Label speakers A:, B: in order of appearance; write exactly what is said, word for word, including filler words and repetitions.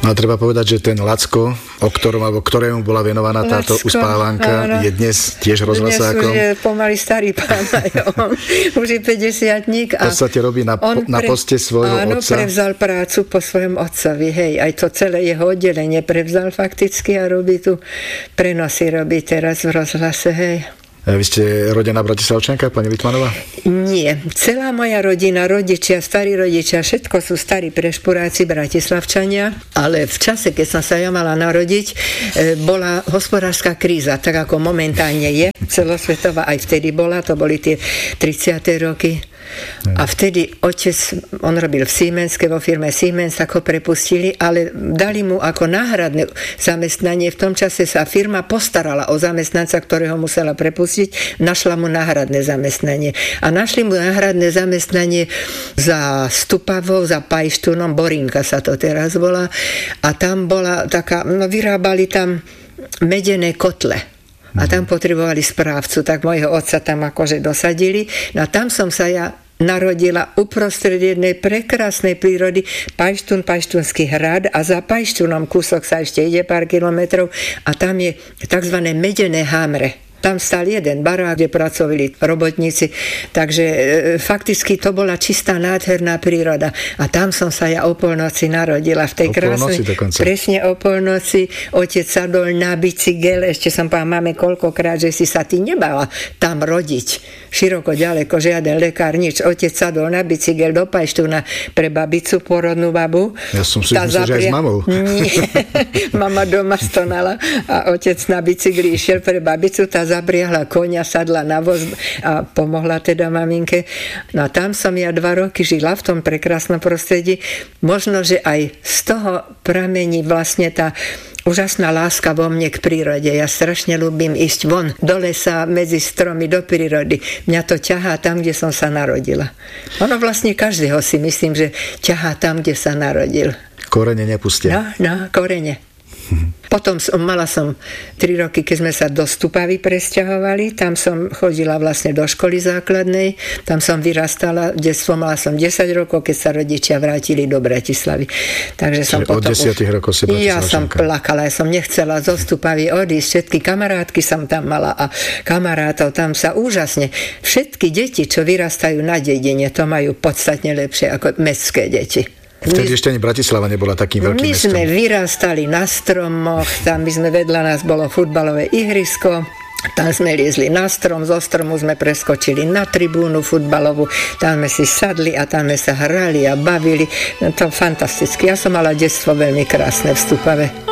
A: No a treba povedať, že ten Lacko, o ktorom, alebo ktorému bola venovaná táto Lacko, uspávanka, áno, je dnes tiež rozhlasákom.
B: Dnes už je pomaly starý pán, on už je päťdesiatnik.
A: V podstate robí na, po, na poste svojho
B: áno,
A: otca.
B: Áno, prevzal prácu po svojom otcovi, hej, aj to celé jeho oddelenie prevzal fakticky a robí tu prenosy, robí teraz v rozhlase, hej.
A: Vy ste rodená Bratislavčanka, pani Vitmanová?
B: Nie. Celá moja rodina, rodičia, starí rodičia, všetko sú starí prešpuráci Bratislavčania, ale v čase, keď som sa ja mala narodiť, bola hospodárska kríza, tak ako momentálne je, celosvetová aj vtedy bola, to boli tie tridsiate roky. A vtedy otec, on robil v Siemenske, vo firme Siemens, ako prepustili, ale dali mu ako náhradné zamestnanie. V tom čase sa firma postarala o zamestnanca, ktorého musela prepustiť, našla mu náhradné zamestnanie. A našli mu náhradné zamestnanie za Stupavou, za Pajštúnom, Borinka sa to teraz volá. A tam bola taká, no vyrábali tam medené kotle. A tam potrebovali správcu, tak mojho otca tam akože dosadili. No a tam som sa ja narodila uprostred jednej prekrásnej prírody, Pajštún, Pajštúnsky hrad, a za Pajštúnom kúsok sa ešte ide pár kilometrov a tam je takzvané medené hámre. Tam stal jeden barák, kde pracovali robotníci, takže e, fakticky to bola čistá nádherná príroda. A tam som sa ja o polnoci narodila, v tej krásnej, presne o polnoci. Otec sadol na bicykel, ešte som povedala, máme koľkokrát, že si sa ty nebala tam rodiť. Široko, ďaleko, žiaden lekár, nič. Otec sadol na bicykel do Pajštúna pre babicu, porodnú babu.
A: Ja som si myslel, zapria... že aj s mamou.
B: Nie, mama doma stonala a otec na bicykli išiel pre babicu, tá zabriahla konia, sadla na voz a pomohla teda maminke. No a tam som ja dva roky žila v tom prekrásnom prostredí. Možno, že aj z toho pramení vlastne tá úžasná láska vo mne k prírode. Ja strašne ľúbim ísť von do lesa, medzi stromy, do prírody. Mňa to ťahá tam, kde som sa narodila. Ono vlastne každého si myslím, že ťahá tam, kde sa narodil.
A: Korene nepustia.
B: No, no, korene. Potom som, mala som tri roky, keď sme sa do Stupavy presťahovali, tam som chodila vlastne do školy základnej, tam som vyrastala, detstvo, mala som desať rokov, keď sa rodičia vrátili do Bratislavy. Takže som potom
A: od desiatich rokov si Bratislavčanka.
B: Ja som plakala, ja som nechcela zo Stupavy odísť, všetky kamarátky som tam mala a kamarátov tam sa úžasne. Všetky deti, čo vyrastajú na dedine, to majú podstatne lepšie ako mestské deti.
A: Vtedy ešte ani Bratislava nebola takým veľkým
B: my
A: mestom.
B: My sme vyrastali na stromoch, tam by sme vedľa nás bolo futbalové ihrisko, tam sme liezli na strom, zo stromu sme preskočili na tribúnu futbalovú, tam sme si sadli a tam sme sa hrali a bavili. No to fantasticky. Ja som mala detstvo veľmi krásne v Stupave.